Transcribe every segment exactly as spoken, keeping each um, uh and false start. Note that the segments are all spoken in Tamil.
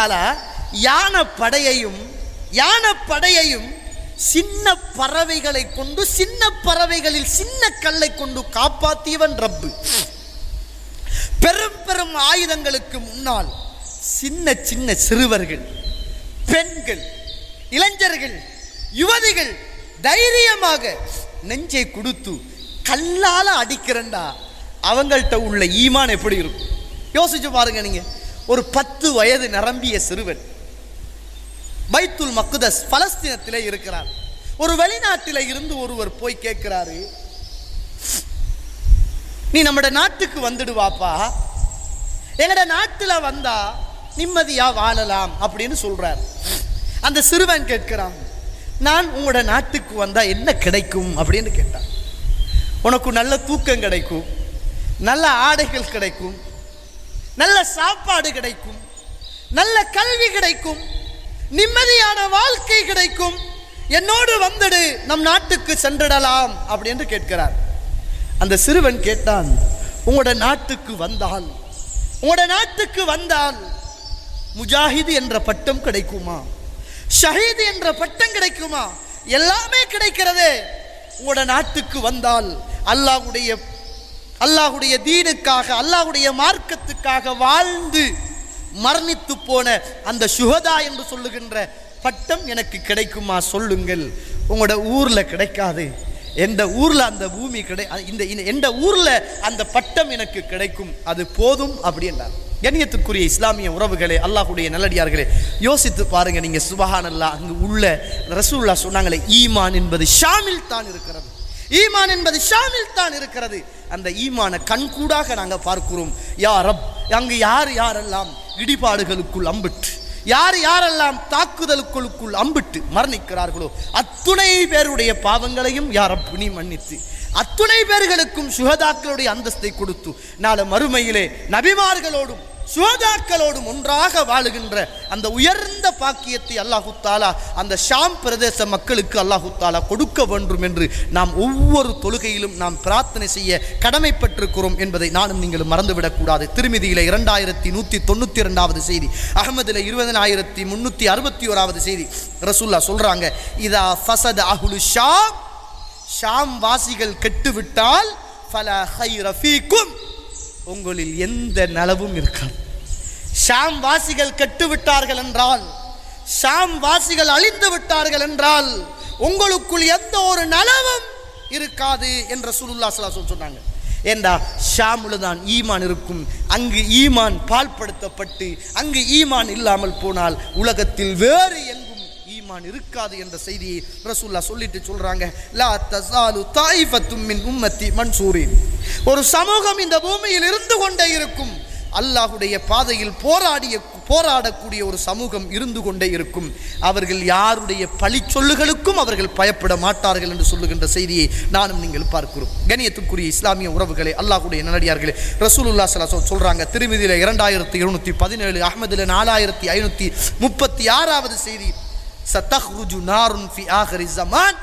தாலா யானை படையையும் யானை படையையும் சின்ன பறவைகளை கொண்டு சின்ன பறவைகளில் சின்ன கல்லை கொண்டு காப்பாற்றியவன் ரப்பு. பெரும் பெரும் ஆயுதங்களுக்கு முன்னால் சின்ன சின்ன சிறுவர்கள், பெண்கள், இளைஞர்கள், யுவதிகள் தைரியமாக நெஞ்சை கொடுத்து கல்லால அடிக்கிறண்டா அவங்கள்ட்ட உள்ள ஈமான் எப்படி இருக்கும் யோசிச்சு பாருங்க. நீங்க ஒரு பத்து வயது நிரம்பிய சிறுவன் பைத்துல் மக்தஸ் பலஸ்தீனத்திலே இருக்கிறார். ஒரு வெளிநாட்டில இருந்து ஒருவர் போய் கேட்கிறாரு, நீ நம்மட நாட்டுக்கு வந்துடுவாப்பா, எங்கட நாட்டுல வந்தா நிம்மதியா வாழலாம் அப்படின்னு சொல்றார். அந்த சிறுவன் கேட்கிறான், நான் உங்களோட நாட்டுக்கு வந்தா என்ன கிடைக்கும் அப்படின்னு கேட்டான். உனக்கு நல்ல தூக்கம் கிடைக்கும், நல்ல ஆடைகள் கிடைக்கும், நல்ல சாப்பாடு கிடைக்கும், நல்ல கல்வி கிடைக்கும், நிம்மதியான வாழ்க்கை கிடைக்கும், என்னோடு வந்துடு, நம் நாட்டுக்கு சென்றிடலாம் அப்படின்னு கேட்கிறார். அந்த சிறுவன் கேட்டான், உங்களோட நாட்டுக்கு வந்தால் உங்களோட நாட்டுக்கு வந்தால் முஜாஹிது என்ற பட்டம் கிடைக்குமா, ஷஹீது என்ற பட்டம் கிடைக்குமா? எல்லாமே கிடைக்கிறதே. உங்களோட நாட்டுக்கு வந்தால் அல்லாஹ்வுடைய அல்லாஹ்வுடைய தீனுக்காக அல்லாஹ்வுடைய மார்க்கத்துக்காக வாழ்ந்து மரணித்து போன அந்த சுஹதா என்று சொல்லுகின்ற பட்டம் எனக்கு கிடைக்குமா சொல்லுங்கள். உங்களோட ஊர்ல கிடைக்காது, எந்த ஊர்ல அந்த பூமி கிடை இந்த எந்த ஊர்ல அந்த பட்டம் எனக்கு கிடைக்கும், அது போதும் அப்படின்றார். கண்ணியத்துக்குரிய இஸ்லாமிய உறவுகளே, அல்லாஹ்வுடைய நல்லடியார்களே, யோசித்து பாருங்க. நீங்க சுபஹானல்லாஹ், அங்கு உள்ள ரசூலுல்லாஹ் சொன்னாங்களே, ஈமான் என்பது ஷாமில் தான் இருக்கிறது, ஈமான் என்பது ஷாமில் தான் இருக்கிறது. அந்த ஈமான கண்கூடாக நாங்க பார்க்கிறோம். யா ரப், அங்கு யார் யாரெல்லாம் இடிபாடுகளுக்குள் அம்பிட்டு, யார் யாரெல்லாம் தாக்குதலுக்குள்ளுக்குள் அம்பிட்டு மரணிக்கிறார்களோ அத்துணை பேருடைய பாவங்களையும் யா ரப் நீ மன்னித்து அத்துணை பேர்களுக்கும் சுஹதாக்களுடைய அந்தஸ்தை கொடுத்து நாளை மறுமையிலே நபிமார்களோடும் சுஹதாக்களோடும் ஒன்றாக வாழுகின்ற அந்த உயர்ந்த பாக்கியத்தை அல்லாஹு தாலா அந்த ஷாம் பிரதேச மக்களுக்கு அல்லாஹு தாலா கொடுக்க வேண்டும் என்று நாம் ஒவ்வொரு தொழுகையிலும் நாம் பிரார்த்தனை செய்ய கடமைப்பட்டிருக்கிறோம் என்பதை நானும் நீங்களும் மறந்துவிடக்கூடாது. திருமிதியில இரண்டாயிரத்தி நூற்றி தொண்ணூற்றி இரண்டாவது செய்தி, அகமதுல இருபதனாயிரத்தி முன்னூற்றி அறுபத்தி ஓராவது செய்தி, ரசூல்லா சொல்றாங்க, இதா ஃபஸத அஹ்லு ஷாம், ஷாம் வாசிகள் கெட்டுவிட்டால் ஃபலா கைர ஃபீக்கும், உங்களில் எந்த நலவும் இருக்காது. ஷாம் வாசிகள் கெட்டு விட்டார்கள் என்றால், ஷாம் வாசிகள் அழிந்து விட்டார்கள் என்றால் உங்களுக்குள் எந்த ஒரு நலவும் இருக்காது என்று ரசூலுல்லாஹ் ஸல்லல்லாஹு அலைஹி வஸல்லம் சொன்னாங்க. ஏண்டா ஷாமுல தான் ஈமான் இருக்கும். அங்கு ஈமான் பால்படுத்தப்பட்டு அங்கு ஈமான் இல்லாமல் போனால் உலகத்தில் வேறு எங்கும் ஈமான் இருக்காது என்ற செய்தியை ரசூலுல்லாஹ் சொல்லிட்டு சொல்றாங்க, லா தஸாலு தாயிஃபத்தும் மின் உம்மத்தி மன்சூரின், ஒரு சமூகம் இந்த பூமியில் இருந்து கொண்டே இருக்கும், அல்லாஹ்வுடைய பாதையில் போராடிய போராடக்கூடிய ஒரு சமூகம் இருந்து கொண்டே இருக்கும், அவர்கள் யாருடைய பழி சொல்லுகளுக்கும் அவர்கள் பயப்பட மாட்டார்கள் என்று சொல்லுகின்ற செய்தியை நானும் நீங்கள் பார்க்கிறோம். கண்ணியத்துக்குரிய இஸ்லாமிய உறவுகளே, அல்லாஹ்வுடைய நல்லடியார்களே, ரசூலுல்லாஹ் ஸல்லல்லாஹு அலைஹி வஸல்லம் சொல்றாங்க, திருமிதியில இரண்டாயிரத்தி இருநூற்றி பதினேழு, அஹ்மதுல நாலாயிரத்தி ஐநூற்றி முப்பத்தி ஆறாவது செய்தி, சதஹ்ருஜு நாருன் ஃபி ஆகிரி ஸமான்,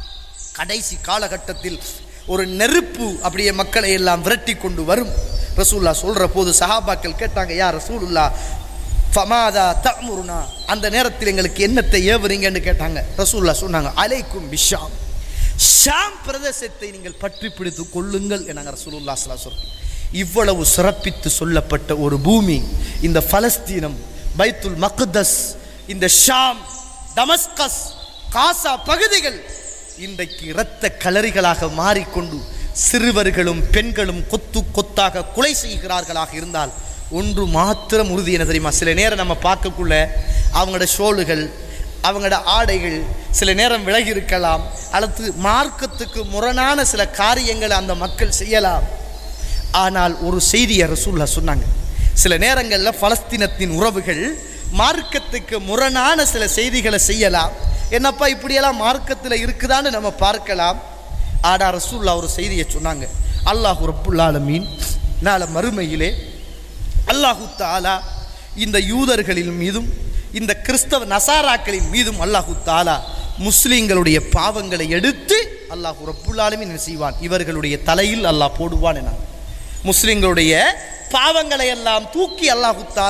கடைசி காலகட்டத்தில் ஒரு நெருப்பு அப்படியே மக்களை எல்லாம் விரட்டி கொண்டு வரும். ரசூலுல்லாஹ் சொல்ற போது சஹாபாக்கள் கேட்டாங்க, யா ரசூலுல்லாஹ் ஃபமாதா தஅமுருனா, அந்த நேரத்தில் எங்களுக்கு என்னத்தை ஏவுறீங்கன்னு கேட்டாங்க. ரசூலுல்லாஹ் சொன்னாங்க, அலைக்கும் பிஷாம், ஷாம் பிரதேசத்தை நீங்கள் பற்றி பிடித்து கொள்ளுங்கள் என்னாங்க ரசூலுல்லாஹ் ஸல்லல்லாஹு அலைஹி வஸல்லம். இவ்வளவு சிறப்பித்து சொல்லப்பட்ட ஒரு பூமி இந்த பலஸ்தீனம், பைத்துல் மக்தஸ், இந்த ஷாம், டமஸ்கஸ், காசா பகுதிகள் இன்றைக்கு இரத்த கலரிகளாக மாறிக்கொண்டு சிறுவர்களும் பெண்களும் கொத்து கொத்தாக கொலை செய்கிறார்களாக இருந்தால் ஒன்று மாத்திரம் உறுதி என்ன தெரியுமா? சில நேரம் நம்ம பார்க்கக்குள்ள அவங்களோட ஷோல்கள், அவங்களோட ஆடைகள் சில நேரம் விலகி இருக்கலாம், அல்லது மார்க்கத்துக்கு முரணான சில காரியங்களை அந்த மக்கள் செய்யலாம். ஆனால் ஒரு செய்தியை ரசூலுல்லாஹ் சொன்னாங்க, சில நேரங்களில் பலஸ்தீனத்தின் உறவுகள் மார்க்கத்துக்கு முரணான சில செய்திகளை செய்யலாம். என்னப்பா இப்படியெல்லாம் மார்க்கத்தில் இருக்குதான்னு நம்ம பார்க்கலாம். ஆனால் ரசூலுல்லாஹ் ஒரு செய்தியை சொன்னாங்க, அல்லாஹு ரப்புல் ஆலமீன் நாளை மறுமையிலே அல்லாஹு தாலா இந்த யூதர்களின் மீதும் இந்த கிறிஸ்தவ நசாராக்களின் மீதும் அல்லாஹு தாலா முஸ்லிம்களுடைய பாவங்களை எடுத்து அல்லாஹு ரப்புல் ஆலமீன் என்ன செய்வான், இவர்களுடைய தலையில் அல்லாஹ் போடுவான் என. முஸ்லிம்களுடைய பாவங்களை எல்லாம் தூக்கி அல்லாஹு தாலா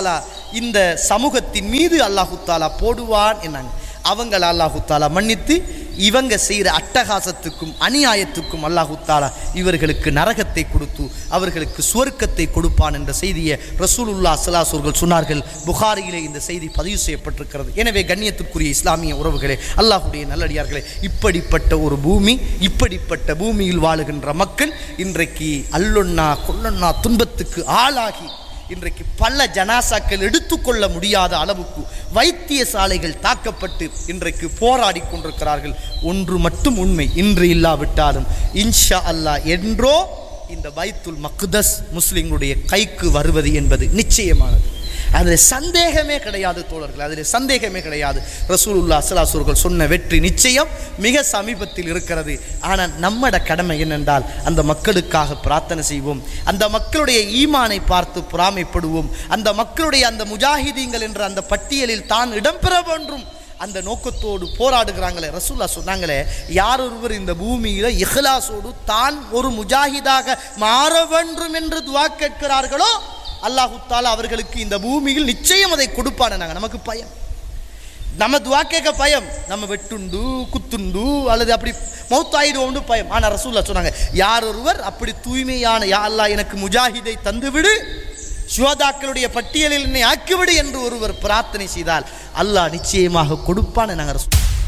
இந்த சமூகத்தின் மீது அல்லாஹு தாலா போடுவான் என்னாங்க. அவங்கள அல்லாஹு தாலா மன்னித்து இவங்க செய்கிற அட்டகாசத்துக்கும் அநியாயத்துக்கும் அல்லாஹு தாலா இவர்களுக்கு நரகத்தை கொடுத்து அவர்களுக்கு சுவர்க்கத்தை கொடுப்பான் என்ற செய்தியை ரசூலுல்லாஹ் ஸல்லல்லாஹு அலைஹி வஸல்லம் சொன்னார்கள். புகாரியிலே இந்த செய்தி பதிவு செய்யப்பட்டிருக்கிறது. எனவே கண்ணியத்துக்குரிய இஸ்லாமிய உறவுகளே, அல்லாஹுடைய நல்லடியார்களே, இப்படிப்பட்ட ஒரு பூமி, இப்படிப்பட்ட பூமியில் வாழுகின்ற மக்கள் இன்றைக்கு அல்லொன்னா கொல்லொன்னா துன்பத்துக்கு ஆளாகி இன்றைக்கு பல ஜனாசாக்கள் எடுத்துக்கொள்ள முடியாத அளவுக்கு வைத்தியசாலைகள் தாக்கப்பட்டு இன்றைக்கு போராடி கொண்டிருக்கிறார்கள். ஒன்று மட்டும் உண்மை, இன்று இல்லாவிட்டாலும் இன்ஷா அல்லாஹ் என்றோ இந்த பைத்துல் மக்தஸ் முஸ்லிம்களுடைய கைக்கு வருவது என்பது நிச்சயமானது. அதில் சந்தேகமே கிடையாது தோழர்கள், அதில் சந்தேகமே கிடையாது. ரசூலுல்லாஹ் ஸல்லல்லாஹு அலைஹி வஸல்லம் சொன்ன வெற்றி நிச்சயம் மிக சமீபத்தில் இருக்கிறது. ஆனால் நம்மட கடமை என்னென்றால் அந்த மக்களுக்காக பிரார்த்தனை செய்வோம், அந்த மக்களுடைய ஈமானை பார்த்து பொறாமைப்படுவோம், அந்த மக்களுடைய அந்த முஜாஹிதீன்கள் என்ற அந்த பட்டியலில் தான் இடம்பெற வேண்டும் அந்த நோக்கத்தோடு போராடுகிறாங்களே. ரசூலுல்லாஹ் சொன்னாங்களே, யார் ஒருவர் இந்த பூமியில் இஹ்லாஸோடு தான் ஒரு முஜாஹிதாக மாற வேண்டும் என்று துஆ கேட்கிறார்களோ அல்லாஹு தாலா அவர்களுக்கு இந்த பூமியில் நிச்சயம் அதை கொடுப்பான. நாங்கள் நமக்கு பயம், நம்ம துஆ கேட்க பயம், நம்ம வெட்டுண்டு குத்துண்டு அல்லது அப்படி மௌத்தாயிடுவோம்னு பயம். ஆனால் ரசூலுல்லாஹ் சொன்னாங்க, யார் ஒருவர் அப்படி தூய்மையான யா அல்லாஹ் எனக்கு முஜாஹிதை தந்துவிடு, ஷுஹதாக்களுடைய பட்டியலில் என்னை ஆக்கிவிடு என்று ஒருவர் பிரார்த்தனை செய்தால் அல்லாஹ் நிச்சயமாக கொடுப்பான. நாங்கள்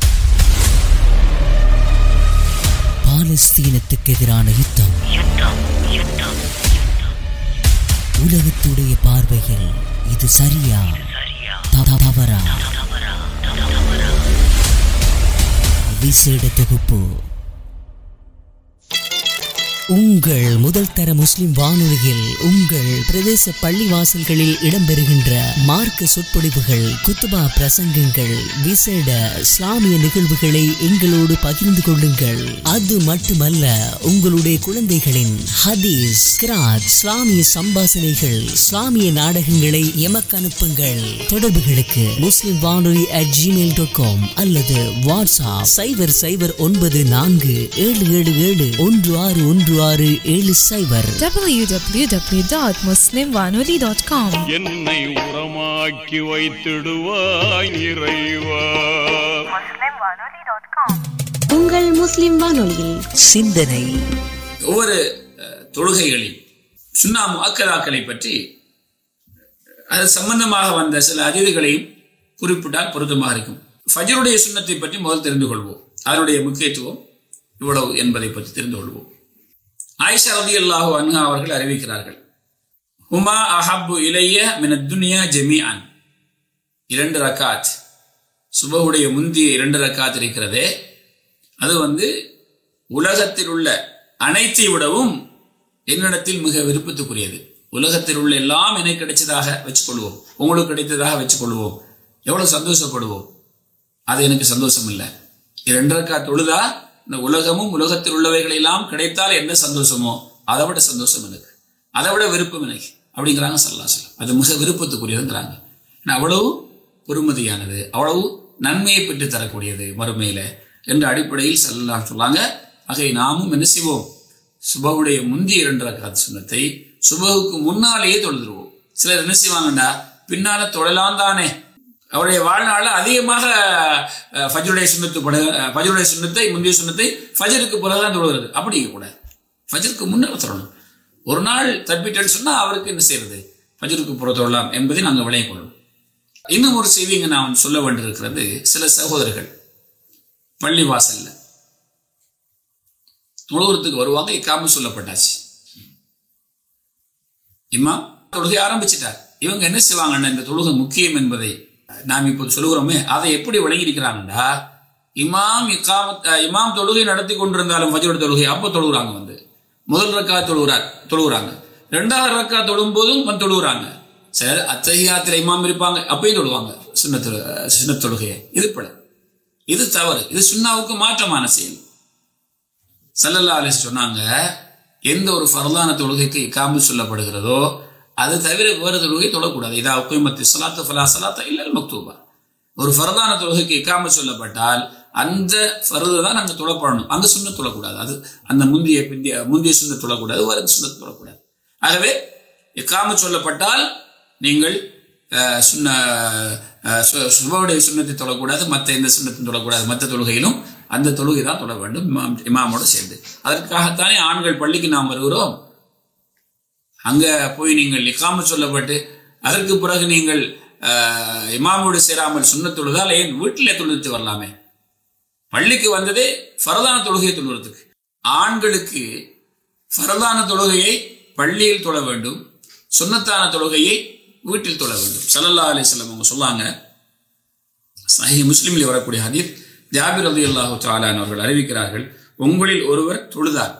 பாலஸ்தீனத்துக்கு எதிரான யுத்தம் உலகத்துடைய பார்வையில் இது சரியா தவறா? விசேட தொகுப்பு உங்கள் முதல் தர முஸ்லிம் வானொலியில் உங்கள் பிரதேச பள்ளிவாசல்களில் இடம்பெறுகின்ற மார்க்க சொற்பொழிவுகள், குத்துபா பிரசங்கங்கள், விசேட இஸ்லாமிய நிகழ்வுகளை எங்களோடு பகிர்ந்து கொள்ளுங்கள். அது மட்டுமல்ல, உங்களுடைய குழந்தைகளின் ஹதீஸ், கிராத், இஸ்லாமிய சம்பாசனைகள், இஸ்லாமிய நாடகங்களை எமக்கு அனுப்புங்கள். தொடர்புகளுக்கு முஸ்லிம் வானொலி அட் ஜிமெயில் டாட் காம் அல்லது வாட்ஸ்அப் சைபர் சைபர் ஒன்பது நான்கு ஏழு ஏழு ஏழு ஒன்று ஆறு ஒன்று ஆறு ஏழு சைபர் டபிள்யூ டபிள்யூ டபிள்யூ டாட் முஸ்லிம் வானொலி டாட் காம். என்னை உரமாக்கி வைத்திடுவாய் இறைவா. உங்கள் முஸ்லிம் வானொலியில் சிந்தனை. ஒவ்வொரு தொழுகைகளில் சுன்னா முஅக்கதாக்களை பற்றி அது சம்பந்தமாக வந்த சில அதிதிகளையும் குறிப்பிட்டால் பொருத்தமாக இருக்கும். ஃபஜ்ருடைய சுன்னத்தை பற்றி முதல் தெரிந்து கொள்வோம். அதனுடைய முக்கியத்துவம் இவ்வளவு என்பதை பற்றி தெரிந்து கொள்வோம். ஆயிஷா ரலியல்லாஹு அன்ஹா அவர்கள் அறிவிக்கிறார்கள், ஹுமா அஹப்பு இலைய மினத் துன்யா ஜமீஅன். இரண்டு ரக்காத், சுபஹுடைய முந்திய இரண்டு ரக்காத் இருக்கிறதே, அது வந்து உலகத்தில் உள்ள அனைத்தை விடவும் என்னிடத்தில் மிக விருப்பத்துக்குரியது. உலகத்தில் உள்ள எல்லாம் எனக்கு கிடைச்சதாக வச்சுக்கொள்வோம், உங்களுக்கு கிடைத்ததாக வச்சுக்கொள்வோம், எவ்வளவு சந்தோஷப்படுவோம். அது எனக்கு சந்தோஷம் இல்லை. இரண்டு ரக்காத் தொழுதா இந்த உலகமும் உலகத்தில் உள்ளவைகள் எல்லாம் கிடைத்தால் என்ன சந்தோஷமோ அதை விட சந்தோஷம் எனக்கு, அதை விட விருப்பம் எனக்கு அப்படிங்கிறாங்க ஸல்லல்லாஹு அலைஹி வஸல்லம். அது மிக விருப்பத்துக்குரியதுங்கிறாங்க. அவ்வளவு பொறுமதியானது, அவ்வளவு நன்மையை பெற்று தரக்கூடியது மறுமையில என்ற அடிப்படையில் ஸல்லல்லாஹு சொல்லாங்க. ஆகவே நாமும் என்ன செய்வோம், சுபஹுடைய முந்திய இரண்டு ரக்காத் சுன்னத்தை சுபஹுக்கு முன்னாலேயே தொழுதுருவோம். சிலர் என்ன செய்வாங்கண்டா, பின்னால தொழலாம் தானே, அவருடைய வாழ்நாள் அதிகமாக ஃபஜ்ருடைய சுன்னத்து ஃபஜ்ருடைய சுன்னத்தை முந்தைய சுன்னத்தை ஃபஜ்ருக்கு பிறகுதான் தொழுகிறது. அப்படி இருக்கக்கூடாது, ஃபஜ்ருக்கு முன்னால் தொழணும். ஒரு நாள் தப்பிட்டேன்னு சொன்னா அவருக்கு என்ன செய்யறது, ஃபஜ்ருக்கு புற தொழலாம் என்பதை நாங்கள் விளங்கிக் கொள்ளணும். இன்னும் ஒரு செய்தி இங்க நான் சொல்ல வேண்டியிருக்கிறது. சில சகோதரர்கள் பள்ளி வாசல்ல தொழுகிறதுக்கு வருவாங்க, இக்காமத் சொல்லப்பட்டாச்சு, இமாம் தொழுகை ஆரம்பிச்சிட்டார். இவங்க என்ன செய்வாங்கன்னா, இந்த தொழுகை முக்கியம் என்பதை நாம் இப்போது சொல்லுகிறோமே, அதை எப்படி விளங்கியிருக்கிறாங்கன்னா, இமாம் இக்காமத் இமாம் தொழுகை நடத்தி கொண்டிருந்தாலும் ஃபஜ்ர் தொழுகை அப்போ தொழுகிறாங்க, வந்து முதல் ரக்கா தொழுகிறார் தொழுகிறாங்க ரெண்டாவது ரக்கா தொழும் போதும் வந்து தொழுகிறாங்க. சார் அத்தஹியாத்துல இமாம் இருப்பாங்க, அப்பயும் தொழுவாங்க சுன்னத் சுன்னத் தொழுகையை. இது பட இது தவறு, இது சுன்னாவுக்கு மாற்றமான செயல். ஸல்லல்லாஹு அலைஹி வஸல்லம் சொன்னாங்க, எந்த ஒரு ஃபர்லான தொழுகைக்கு இகாமத் சொல்லப்படுகிறதோ அது தவிர வேறு தொழுகை தொழக்கூடாது. இதா உக்கிமத்தி ஸலாத்து ஃபலா ஸலாத்த இல்லல் மக்தூபா. ஒரு ஃபர்லான தொழுகைக்கு இகாமத் சொல்லப்பட்டால் அந்த ஃபர்து தான் அங்கே தொழப்படணும், அந்த சுன்னத் தொழக்கூடாது. அது அந்த முந்திய பிந்திய முந்திய சுன்னத் தொழக்கூடாது, வேறு சுன்னத் தொழக்கூடாது. ஆகவே இகாமத் சொல்லப்பட்டால் நீங்கள் சுன்ன சுபவுடைய சுண்ணத்தை தொழக்கூடாது, மற்ற எந்த சுண்ணத்தையும் தொழக்கூடாது. மற்ற தொழுகையிலும் அந்த தொழுகை தான் தொழ வேண்டும் இமாம் இமாமோடு சேர்ந்து. அதற்காகத்தானே ஆண்கள் பள்ளிக்கு நாம் வருகிறோம். அங்க போய் நீங்கள் இகாமத் சொல்லப்பட்டு அதற்கு பிறகு நீங்கள் இமாமோடு சேராமல் சுன்னத் தொழுதால் ஏன் வீட்டிலே தொழுது வரலாமே? பள்ளிக்கு வந்ததே ஃபரதான தொழுகையை தொழுவதற்கு. ஆண்களுக்கு ஃபரதான தொழுகையை பள்ளியில் தொழ வேண்டும், சுன்னத்தான தொழுகையை வீட்டில் தொழ வேண்டும். ஸல்லல்லாஹு அலைஹி வஸல்லம் அவங்க சொல்லாங்க, சஹீஹ் முஸ்லிமில் வரக்கூடிய ஹதீஸ், ஜாபிர் ரலியல்லாஹு தஆலா அவர்கள் அறிவிக்கிறார்கள், உங்களில் ஒருவர் தொழுதார்,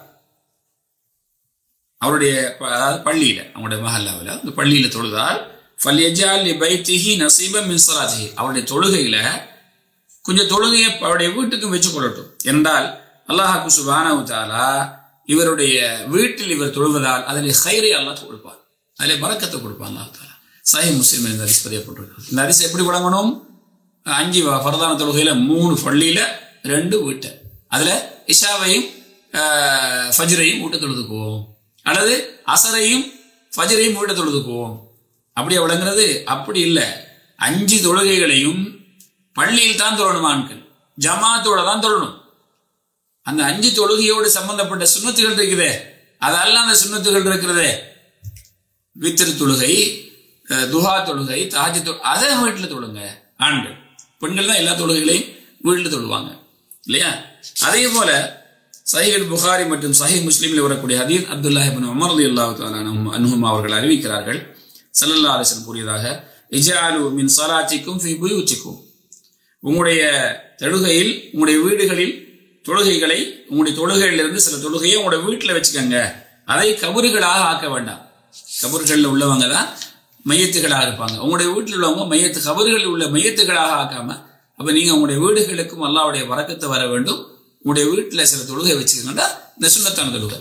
அவருடைய அதாவது பள்ளியில, அவங்களுடைய மஹல்லாவில் அந்த பள்ளியில தொழுதால், ஃபல்யஜஅல் லிபைத்திஹி நஸீபன் மின் ஸலாத்திஹி, அவருடைய தொழுகையில கொஞ்சம் தொழுகையை அவருடைய வீட்டுக்கும் வச்சு கொள்ளட்டும். என்றால் அல்லாஹ் சுப்ஹானஹு வ தஆலா இவருடைய வீட்டில் இவர் தொழுவதால் அதில் ஹைரை அல்லாஹ் கொடுப்பார், அதில் பரக்கத்தை கொடுப்பான் அல்லாஹ் தஆலா. சஹீஹ் முஸ்லிம் இந்த ஹதீஸ் பதியப்பட்டிருக்கு. இந்த ஹதீஸ் எப்படி வழங்கணும்? அஞ்சு ஃபர்தான தொழுகையில மூணு பள்ளியில ரெண்டு வீட்டை, அதுல இஷாவையும் ஃபஜ்ரையும் வீட்டை தொழுதுக்குவோம், அல்லது அசரையும் ஃபஜ்ரையும் வீட்டை தொழுதுக்குவோம். அப்படியே விளங்குறது? அப்படி இல்லை. அஞ்சு தொழுகைகளையும் பள்ளியில் தான் தொழணும். ஆண்கள் ஜமாத்தோட தான் தொழணும். அந்த அஞ்சு தொழுகையோடு சம்பந்தப்பட்ட சுன்னத்துகள் இருக்குதே, அதெல்லாம் அந்த சுன்னத்துகள் இருக்கிறதே, வித்திரு தொழுகை, துஹா தொழுகை, தாஜ் தொழு, அதை வீட்டில் தொழுங்க ஆண்கள். பெண்கள் தான் எல்லா தொழுகைகளையும் வீட்டில் தொழுவாங்க இல்லையா? அதே போல சஹீஹ் புகாரி மற்றும் சஹீஹ் முஸ்லிமில் வரக்கூடிய ஹதீஸ், அப்துல்லாஹ் இப்னு உமர் ரலியல்லாஹு தஆலா அன்ஹுமா அவர்கள் அறிவிக்கிறார்கள், ஸல்லல்லாஹு அலைஹி வஸல்லம் கூறியதாக, இஜ்அலு மின் ஸலாத்திக்கும் ஃபீ புயூத்திக்கும், உங்களுடைய தொழுகையில் உங்களுடைய வீடுகளில் தொழுகைகளை, உங்களுடைய தொழுகையிலிருந்து சில தொழுகையை உங்களுடைய வீட்டில் வச்சுக்கோங்க, அதை கபறுகளாக ஆக்க வேண்டாம். கபறுகளில் உள்ளவங்க தான் மையத்துகளாக இருப்பாங்க, உங்களுடைய வீட்டில் உள்ளவங்க மையத்து கபறுகளில் உள்ள மையத்துகளாக ஆக்காம, அப்ப நீங்க உங்களுடைய வீடுகளுக்கும் அல்லாஹ்வுடைய பரக்கத்து வர வேண்டும், உங்களுடைய வீட்டில் சில தொழுகை வச்சுக்கோங்கன்னா இந்த சுன்னத்தான தொழுகை.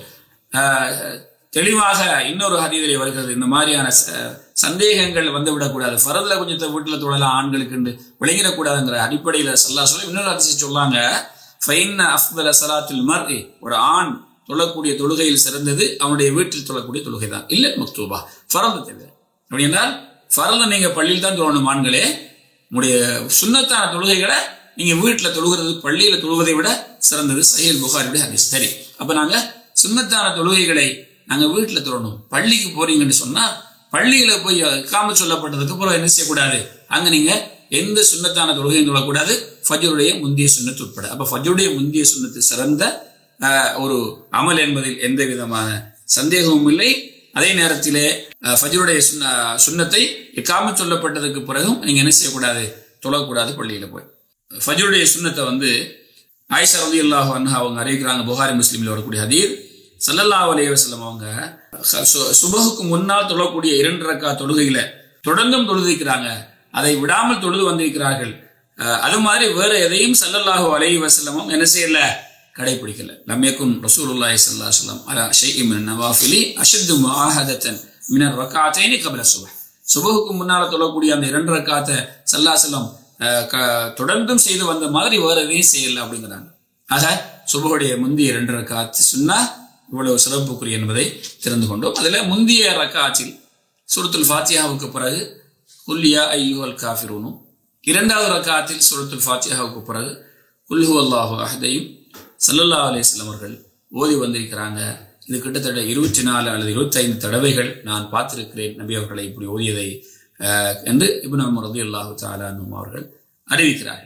தெளிவாக இன்னொரு ஹதீஸிலே வருகிறது, இந்த மாதிரியான சந்தேகங்கள் வந்து விடக்கூடாது, ஃபரதுல கொஞ்சத்தை வீட்டில் தொழலாம் ஆண்களுக்கு விளங்கிடக்கூடாதுங்கிற அடிப்படையில் ஸல்லல்லாஹு அலைஹி வஸல்லம் இன்னொரு ஹதீஸ் சொல்லாங்க, ஃபைன்ன அஃதல ஸலாத்துல் மர்இ, ஒரு ஆண் தொழக்கூடிய தொழுகையில் சிறந்தது அவனுடைய வீட்டில் தொழக்கூடிய தொழுகை தான், இல்லை மக்தூபா, ஃபரது தேவை. அப்படி என்றால் ஃபரதுல நீங்க பள்ளியில் தான் தொழணும் ஆண்களே, உங்களுடைய சுன்னத்தான தொழுகைகளை நீங்க வீட்டில் தொழுகிறது பள்ளியில தொழுவதை விட சிறந்தது. சஹீஹ் புகாரியுடைய ஹதீஸ். சரி, அப்ப நாங்க சுன்னத்தான தொழுகைகளை நாங்க வீட்டில் தொழணும். பள்ளிக்கு போறீங்கன்னு சொன்னா பள்ளியில போய் இகாமத் சொல்லப்பட்டதுக்கு அப்புறம் என்ன செய்யக்கூடாது, அங்க நீங்க எந்த சுன்னத்தான தொழுகையும் தொழக்கூடாது, ஃபஜ்ருடைய முந்திய சுன்னத்து உட்பட. அப்ப ஃபஜ்ருடைய முந்திய சுன்னத்து சிறந்த ஒரு அமல் என்பதில் எந்த விதமான சந்தேகமும் இல்லை. அதே நேரத்திலே ஃபஜ்ருடைய சுன்னத்தை இகாமத் சொல்லப்பட்டதுக்கு பிறகும் நீங்க என்ன செய்யக்கூடாது, தொழக்கூடாது பள்ளியில போய். ஃபஜ்ருடைய சுன்னத்தை வந்து ஆயிஷா ரலியல்லாஹு அன்ஹா அவங்க அறிவிக்கிறாங்க, புகாரி முஸ்லிமில் வரக்கூடிய ஹதீஸ், ஸல்லல்லாஹு அலைஹி வஸல்லம் அவங்க சுபஹுக்கு முன்னால் தொழக்கூடிய இரண்டு ரக்காத் தொழுகையில தொடர்ந்தும் தொழுதிருக்கிறாங்க, அதை விடாமல் தொழுது வந்திருக்கிறார்கள். அது மாதிரி வேற எதையும் ஸல்லல்லாஹு அலைஹி வஸல்லம் என்ன செய்யல, கடைபிடிக்கல. லம் யகுன் ரசூலுல்லாஹி ஸல்லல்லாஹு அலைஹி வஸல்லம் அலா ஷைஇன் மின் நவாஃபிலி அஷத்து முஆஹதத்தன் மின் ரக்காத்தைனி கப்ல சுபஹ், சுபஹுக்கு முன்னால தொழக்கூடிய அந்த இரண்டு ரக்காத்தை ஸல்லல்லாஹு அலைஹி வஸல்லம் தொடர்ந்தும் செய்து வந்த மாதிரி வேற எதையும் செய்யல அப்படிங்கிறாங்க. ஆக சுபஹுடைய முந்திய இரண்டு ரக்காத்து சுன்னா இவ்வளவு சிறப்புக்குரிய என்பதை தெரிந்து கொண்டோம். அதுல முந்திய ரக்காத்தில் சூரத்துல் ஃபாத்திஹாவுக்கு பிறகு குல் யா அய்யுஹல் காஃபிரூனும், இரண்டாவது ரக்காத்தில் சூரத்துல் ஃபாத்திஹாவுக்கு பிறகு குல் ஹுவல்லாஹு அஹதையும் ஸல்லல்லாஹு அலைஹி வஸல்லம் அவர்கள் ஓதி வந்திருக்கிறாங்க. இது கிட்டத்தட்ட இருபத்தி நாலு அல்லது இருபத்தி ஐந்து தடவைகள் நான் பார்த்திருக்கிறேன் நபி அவர்களை இப்படி ஓதியதை என்று இப்னு உமர் ரலியல்லாஹு தஆலா அன்ஹு அவர்கள் அறிவிக்கிறார்கள்.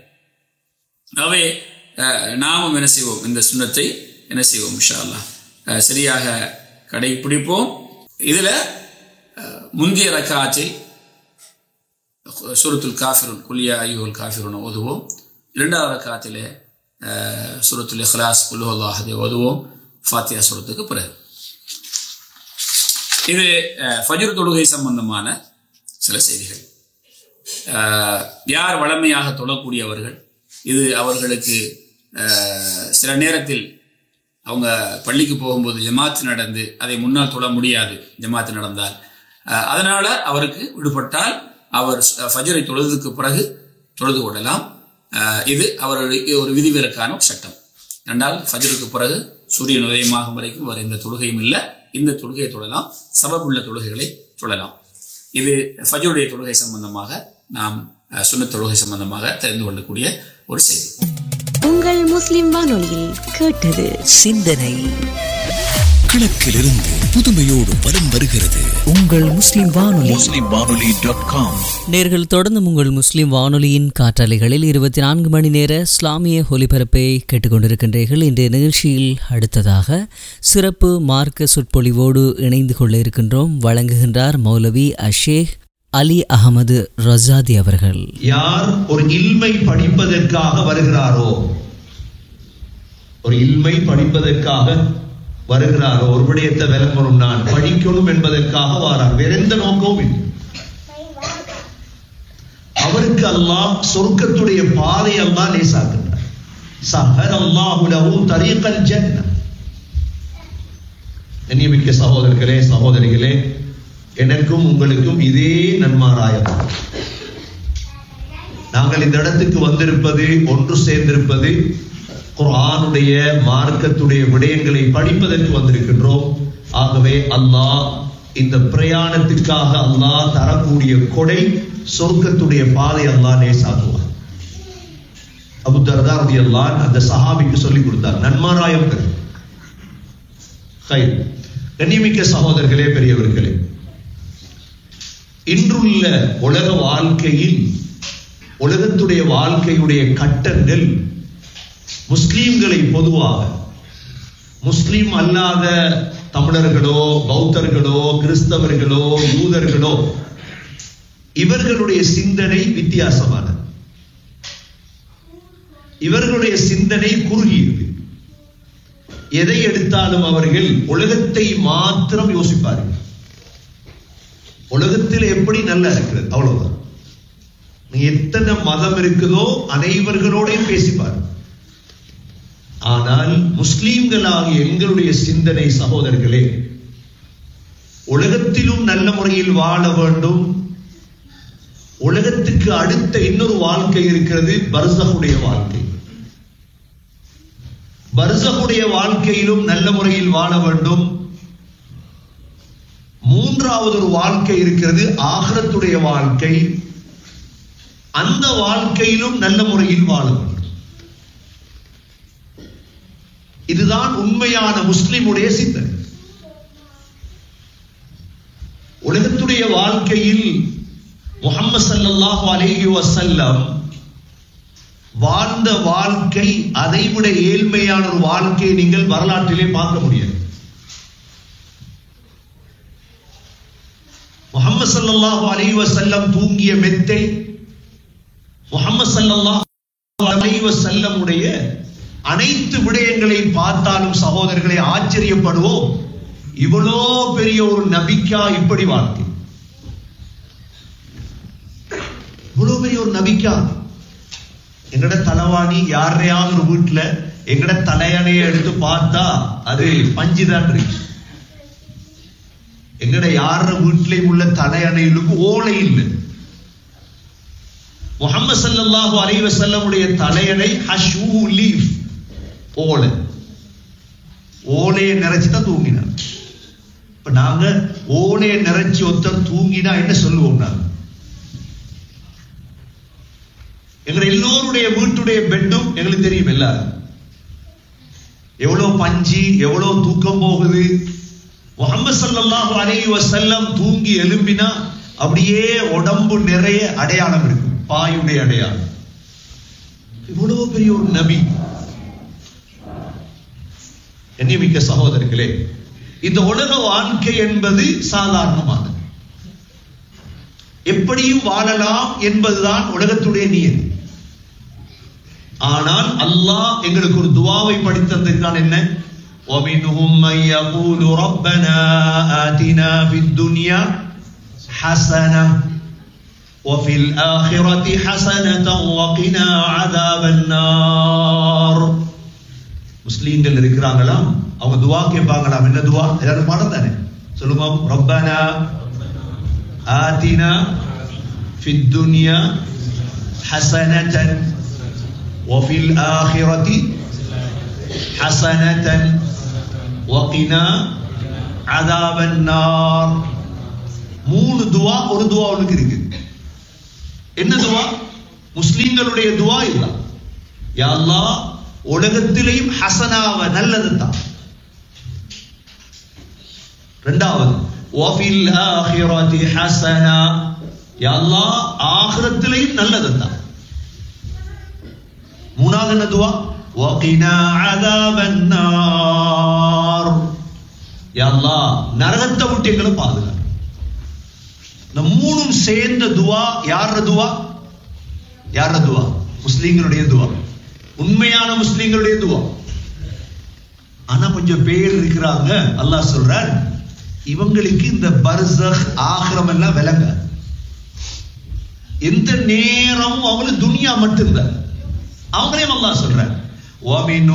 ஆகவே நாமும் என்ன செய்வோம், இந்த சுன்னத்தை என்ன செய்வோம், இன்ஷா அல்லாஹ் சரியாக கடைபிடிப்போம். இதுல முந்திய ரக்காத்தில் சூரத்துல் காஃபிரூன் குல் யா அய்யுஹல் காஃபிரூன் ஓதுவோம். இரண்டாவது ரக்காத்திலே சூரத்துல் இக்லாஸ் குல் ஹுவல்லாஹு அஹத் ஓதுவோம் ஃபாத்திஹா சூரத்துக்கு பிறகு. இது ஃபஜ்ர் தொழுகை சம்பந்தமான சில செய்திகள். யார் வளமையாக தொழக்கூடியவர்கள், இது அவர்களுக்கு சில நேரத்தில் அவங்க பள்ளிக்கு போகும்போது ஜமாத்து நடந்து அதை முன்னால் தொழ முடியாது, ஜமாத்து நடந்தால், அதனால அவருக்கு விடுபட்டால் அவர் ஃபஜ்ரை தொழுதுக்கு பிறகு தொழுது கொள்ளலாம். இது அவர்களுக்கு ஒரு விதிவிலக்கான சட்டம். ரெண்டால் ஃபஜ்ருக்கு பிறகு சூரியன் உதயமாகும் வரைக்கும் வர எந்த தொழுகையும் இல்லை, இந்த தொழுகையை தொழலாம், சபபுள்ள தொழுகைகளை தொழலாம். இது ஃபஜ்ருடைய தொழுகை சம்பந்தமாக நாம் சுன்னத் தொழுகை சம்பந்தமாக தெரிந்து கொள்ளக்கூடிய ஒரு செய்தி. உங்கள் முஸ்லிம் வானொலியில் கேட்டது சிந்தனை. கிழக்கிலிருந்து புதுமையோடு வலம் வருகிறது உங்கள் முஸ்லிம் வானொலி. முஸ்லிம் வானொலி டாட் காம். நேர்கள் தொடர்ந்து உங்கள் முஸ்லிம் வானொலியின் காற்றாலைகளில் இருபத்தி நான்கு மணி நேர இஸ்லாமிய ஒலிபரப்பை கேட்டுக்கொண்டிருக்கின்றீர்கள். இன்றைய நிகழ்ச்சியில் அடுத்ததாக சிறப்பு மார்க்க சொற்பொழிவோடு இணைந்து கொள்ள இருக்கின்றோம். வழங்குகின்றார் மௌலவி அஷேக் அலி அகமது ரசாதி அவர்கள். யார் ஒரு இல்மை படிப்பதற்காக வருகிறாரோ, ஒரு இல்மை படிப்பதற்காக வருகிறாரோ, ஒரு விடயத்தை விளங்கணும், நான் படிக்கணும் என்பதற்காக வாரார், வேற எந்த நோக்கமும் இல்லை. அவருக்கு அல்லாஹ் சொர்க்கத்துடைய பாதை அல்லாஹ் லேசாக்குகிறார். ஸஹலல்லாஹு லஹு தரீகல் ஜன்னah. கண்ணியமிக்க சகோதரர்களே சகோதரிகளே, எனக்கும் உங்களுக்கும் இதே நன்மாராயம். நாங்கள் இந்த இடத்துக்கு வந்திருப்பது, ஒன்று சேர்ந்திருப்பது, குர்ஆனுடைய மார்க்கத்துடைய விடயங்களை படிப்பதற்கு வந்திருக்கின்றோம். ஆகவே அல்லாஹ் இந்த பிரயாணத்துக்காக அல்லாஹ் தரக்கூடிய கொடை சொர்க்கத்துடைய பாதை அல்லாஹ் லேசாக்குவார். அபூ தர்தா ரலியல்லாஹு அன்ஹு அந்த சஹாபிக்கு சொல்லிக் கொடுத்தார், நன்மாராயம் பெறு. ஹைர். கண்ணியமிக்க சகோதரர்களே பெரியவர்களே, இன்றுள்ள உலக வாழ்க்கையில் உலகத்துடைய வாழ்க்கையுடைய கட்டங்கள் முஸ்லீம்களை பொதுவாக, முஸ்லீம் அல்லாத தமிழர்களோ பௌத்தர்களோ கிறிஸ்தவர்களோ யூதர்களோ, இவர்களுடைய சிந்தனை வித்தியாசமானது. இவர்களுடைய சிந்தனை குறுகியது. எதை எடுத்தாலும் அவர்கள் உலகத்தை மாத்திரம் யோசிப்பார்கள். உலகத்தில் எப்படி நல்லா இருக்கிறது அவ்வளவுதான். எத்தனை மதம் இருக்குதோ அனைவர்களோடையும் பேசிப்பார். ஆனால் முஸ்லீம்களாகிய எங்களுடைய சிந்தனை சகோதரர்களே, உலகத்திலும் நல்ல முறையில் வாழ வேண்டும். உலகத்துக்கு அடுத்த இன்னொரு வாழ்க்கை இருக்கிறது, பர்ஸகுடைய வாழ்க்கை. பர்ஸகுடைய வாழ்க்கையிலும் நல்ல முறையில் வாழ வேண்டும். மூன்றாவது ஒரு வாழ்க்கை இருக்கிறது, ஆகிரத்துடைய வாழ்க்கை. அந்த வாழ்க்கையிலும் நல்ல முறையில் வாழ வேண்டும். இதுதான் உண்மையான முஸ்லிமுடைய சிந்தனை. உலகத்துடைய வாழ்க்கையில் முஹம்மது ஸல்லல்லாஹு அலைஹி வஸல்லம் வாழ்ந்த வாழ்க்கை, அதைவிட ஏழ்மையான ஒரு வாழ்க்கையை நீங்கள் வரலாற்றிலே பார்க்க முடியாது. முஹம்மது ஸல்லல்லாஹு அலைஹி வஸல்லம் தூங்கிய மெத்தை, முஹம்மது ஸல்லல்லாஹு அலைஹி வஸல்லம் உடைய அனைத்து விடயங்களை பார்த்தாலும் சகோதரர்களை ஆச்சரியப்படுவோம். இவ்வளோ பெரிய ஒரு நபிக்கா இப்படி வாழ்க்கை? இவ்வளவு பெரிய ஒரு நபிக்கா? எங்கட தலைவாணி யாரையாவது ஒரு வீட்டுல எங்கட தலையணையை எடுத்து பார்த்தா அது பஞ்சுதான் இருக்கு. எங்கட யார வீட்டிலையும் உள்ள தலையணைகளுக்கு ஓலை இல்லை. முஹம்மது ஸல்லல்லாஹு அலைஹி வஸல்லம் உடைய தலையணை ஹஷ்வு லீஃப், ஓலை. ஓலையை நிறைச்சுதான் தூங்கினார். இப்ப நாங்க ஓலையை நிறைச்சி ஒருத்தர் தூங்கினா என்ன சொல்லுவோம்? நாங்க எங்க எல்லோருடைய வீட்டுடைய பெட்டும் எங்களுக்கு தெரியும். எல்லாரும் எவ்வளவு பஞ்சு, எவ்வளவு தூக்கம் போகுது. முஹம்மது ஸல்லல்லாஹு அலைஹி வஸல்லம் தூங்கி எழும்பினா அப்படியே உடம்பு நிறைய அடையாளம் இருக்கும், பாயுடைய அடையாளம். இவ்வளவு பெரிய ஒரு நபி. கண்ணியமிக்க சகோதரர்களே, இந்த உலக வாழ்க்கை என்பது சாதாரணமானது. எப்படியும் வாழலாம் என்பதுதான் உலகத்துடைய நியதி. ஆனால் அல்லாஹ் எங்களுக்கு ஒரு துஆவை படித்ததற்கான என்ன? وَمِنْهُمْ مَنْ يَقُولُ رَبَّنَا آتِنَا فِي الدُّنْيَا حَسَنَةً وَفِي الْآخِرَةِ حَسَنَةً وَقِنَا عَذَابَ النَّارِ. முஸ்லிம்கள் இருக்கிறாங்களா? அவங்க துஆ கேட்பாங்களாம். என்ன துஆ? எல்லாரும் பாடம் தானே சொல்லுங்க. ரப்பனா ஆதினா ஃபித் துன்யா ஹஸனதன் வஃபில் ஆখিরাতি ஹஸனதன் வகினா அஸாபன் நார். மூணு துவா ஒரு துவாவுக்கு இருக்கு. என்ன துவா? முஸ்லிம்களுடைய துவா இல்ல. யா அல்லாஹ் உலகத்திலேயும் ஹசனாவ நல்லது தான். இரண்டாவது வஃபில் ஆখিরাতি ஹஸனா, யா அல்லாஹ் ஆখিরাத்திலேயும் நல்லது தான். மூணாவது என்ன துவா? வகினா அஸாபன் நார், யா அல்லாஹ் நரகத்தை விட்டு எங்களை பாதுகா. இந்த மூணும் சேர்ந்த துவா யார துவா? யார துவா? முஸ்லிம்களுடைய துவா, உண்மையான முஸ்லிம்களுடைய துவா. ஆனா கொஞ்சம் பேர் இருக்கிறாங்க, அல்லாஹ் சொல்றார் இவங்களுக்கு இந்த பர்ஸக் ஆகிரம் எல்லாம் விளங்க. எந்த நேரமும் அவங்களுக்கு துனியா மட்டும்தான். அவங்களையும் அல்லாஹ் சொல்றார் وَمِنْ